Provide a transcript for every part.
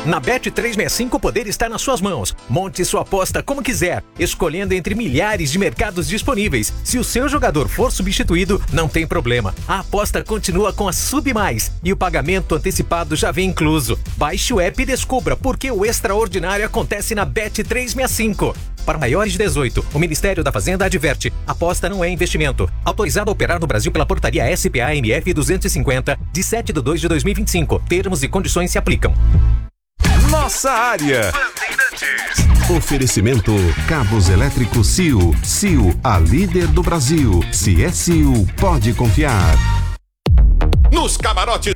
Na Bet365 o poder está nas suas mãos. Monte sua aposta como quiser, escolhendo entre milhares de mercados disponíveis. Se o seu jogador for substituído, não tem problema. A aposta continua com a Submais e o pagamento antecipado já vem incluso. Baixe o app e descubra por que o extraordinário acontece na Bet365. Para maiores de 18, o Ministério da Fazenda adverte: aposta não é investimento. Autorizado a operar no Brasil pela portaria SPA-MF 250, de 7/2/2025. Termos e condições se aplicam. Nossa área. Oferecimento Cabos Elétricos Sil. Sil, a líder do Brasil. Se é Sil, pode confiar. Nos camarotes.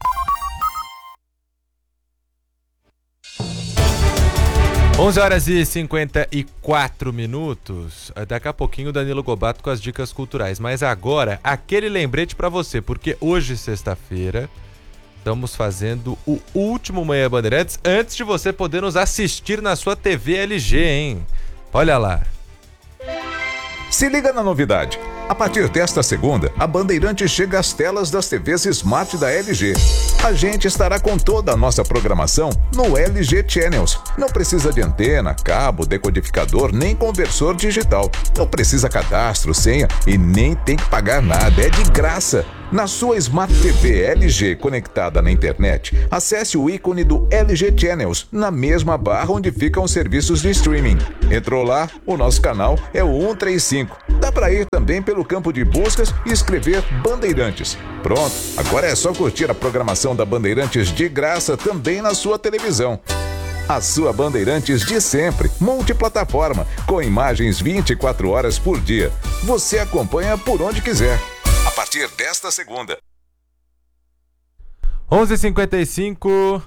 11h54. Daqui a pouquinho o Danilo Gobato com as dicas culturais. Mas agora, aquele lembrete pra você, porque hoje, sexta-feira, estamos fazendo o último Manhã Bandeirantes antes de você poder nos assistir na sua TV LG, hein? Olha lá. Se liga na novidade. A partir desta segunda, a Bandeirantes chega às telas das TVs Smart da LG. A gente estará com toda a nossa programação no LG Channels. Não precisa de antena, cabo, decodificador, nem conversor digital. Não precisa cadastro, senha e nem tem que pagar nada. É de graça. Na sua Smart TV LG conectada na internet, acesse o ícone do LG Channels na mesma barra onde ficam os serviços de streaming. Entrou lá, o nosso canal é o 135. Dá para ir também pelo campo de buscas e escrever Bandeirantes. Pronto, agora é só curtir a programação da Bandeirantes de graça também na sua televisão. A sua Bandeirantes de sempre, multiplataforma, com imagens 24 horas por dia. Você acompanha por onde quiser. A partir desta segunda. 11h55.